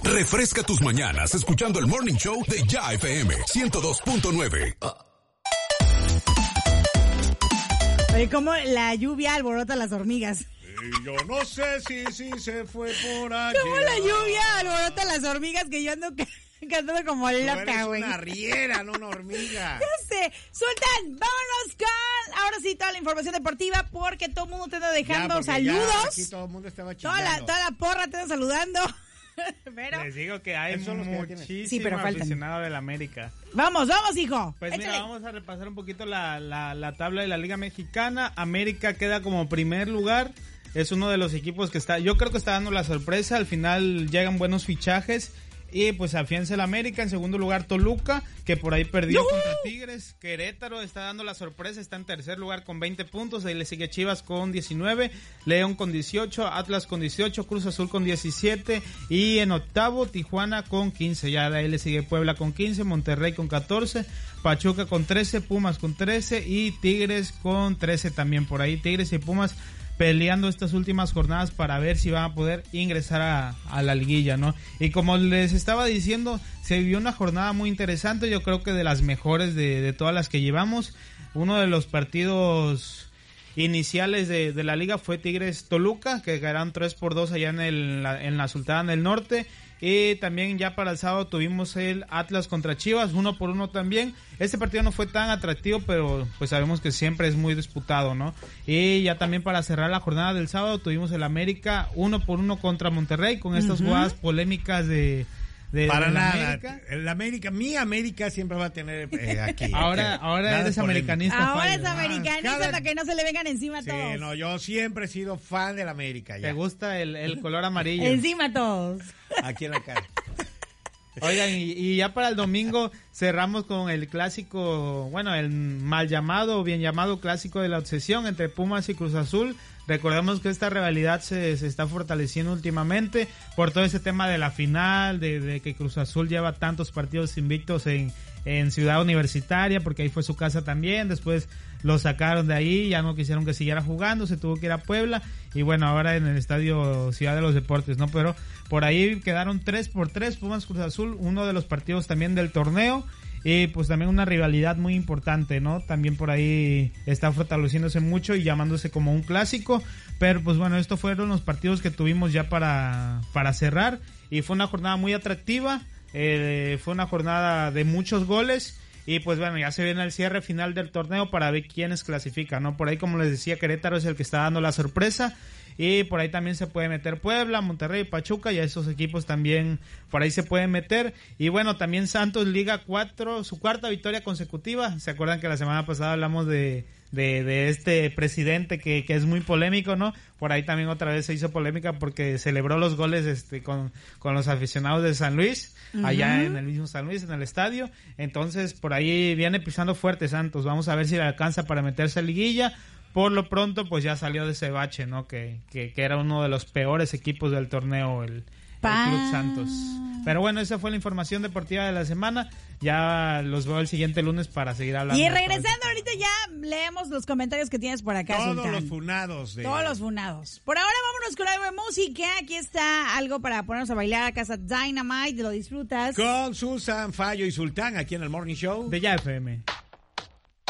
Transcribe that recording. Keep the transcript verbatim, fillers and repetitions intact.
Refresca tus mañanas escuchando el Morning Show de Ya F M ciento dos punto nueve. Oye, cómo la lluvia alborota las hormigas. Y yo no sé si, si se fue por aquí. Cómo la lluvia alborota las hormigas, que yo ando cantando como loca, güey. Es una riera, no una hormiga. Ya sé. Sultán, vámonos con, ahora sí, toda la información deportiva, porque todo el mundo te anda dejando ya, saludos. Ya, aquí todo el mundo estaba chingando. Toda la, toda la porra te anda saludando. Pero les digo que hay muchísimo sí, pero aficionado del América. Vamos, vamos, hijo. Pues Échale. mira, vamos a repasar un poquito la, la, la tabla de la Liga Mexicana. América queda como primer lugar. Es uno de los equipos que está, yo creo que está dando la sorpresa. Al final llegan buenos fichajes. Y pues afianza el América. En segundo lugar Toluca, que por ahí perdió ¡Uh! contra Tigres. Querétaro está dando la sorpresa, está en tercer lugar con veinte puntos. Ahí le sigue Chivas con diecinueve, León con dieciocho, Atlas con dieciocho, Cruz Azul con diecisiete. Y en octavo Tijuana con quince. Ya de ahí le sigue Puebla con quince, Monterrey con catorce, Pachuca con trece, Pumas con trece y Tigres con trece también. Por ahí Tigres y Pumas peleando estas últimas jornadas para ver si van a poder ingresar a, a la liguilla, ¿no? Y como les estaba diciendo, se vivió una jornada muy interesante, yo creo que de las mejores de, de todas las que llevamos. Uno de los partidos iniciales de, de la liga fue Tigres-Toluca, que ganaron tres por dos allá en, el, la, en la Sultana del Norte. Y también ya para el sábado tuvimos el Atlas contra Chivas, uno por uno también. Este partido no fue tan atractivo, pero pues sabemos que siempre es muy disputado, ¿no? Y ya también para cerrar la jornada del sábado tuvimos el América uno por uno contra Monterrey, con estas uh-huh. jugadas polémicas de... De, Para de nada, América. el América, mi América siempre va a tener eh, aquí. Ahora, okay. ahora Nada eres americanista. Ahora fallo. es americanista Cada... para que no se le vengan encima sí, todos. no, yo siempre he sido fan del América. Ya. ¿Te gusta el, el color amarillo? Encima todos. Aquí en la cara. Oigan, y, y ya para el domingo cerramos con el clásico, bueno, el mal llamado o bien llamado clásico de la obsesión entre Pumas y Cruz Azul. Recordemos que esta rivalidad se, se está fortaleciendo últimamente por todo ese tema de la final, de, de que Cruz Azul lleva tantos partidos invictos en, en Ciudad Universitaria, porque ahí fue su casa también. Después lo sacaron de ahí, ya no quisieron que siguiera jugando, se tuvo que ir a Puebla, y bueno, ahora en el estadio Ciudad de los Deportes, ¿no? Pero por ahí quedaron tres por tres, Pumas Cruz Azul, uno de los partidos también del torneo. Y pues también una rivalidad muy importante, ¿no? También por ahí está fortaleciéndose mucho y llamándose como un clásico. Pero pues bueno, estos fueron los partidos que tuvimos ya para, para cerrar. Y fue una jornada muy atractiva. Eh, fue una jornada de muchos goles. Y pues bueno, ya se viene el cierre final del torneo para ver quiénes clasifican, ¿no? Por ahí, como les decía, Querétaro es el que está dando la sorpresa. Y por ahí también se puede meter Puebla, Monterrey, Pachuca, y a esos equipos también por ahí se pueden meter. Y bueno, también Santos Liga cuatro, su cuarta victoria consecutiva. ¿Se acuerdan que la semana pasada hablamos de, de, de este presidente que, que es muy polémico, ¿no? Por ahí también otra vez se hizo polémica porque celebró los goles este con, con los aficionados de San Luis, uh-huh. allá en el mismo San Luis, en el estadio. Entonces por ahí viene pisando fuerte Santos. Vamos a ver si le alcanza para meterse a liguilla. Por lo pronto, pues ya salió de ese bache, ¿no? Que, que, que era uno de los peores equipos del torneo, el, el Club Santos. Pero bueno, esa fue la información deportiva de la semana. Ya los veo el siguiente lunes para seguir hablando. Y regresando ahorita ya leemos los comentarios que tienes por acá, Todos Sultán. los funados. De... Todos los funados. Por ahora vámonos con algo de música. Aquí está algo para ponernos a bailar a casa Dynamite. ¿Lo disfrutas? Con Susan, Fallo y Sultán aquí en el Morning Show de Ya F M.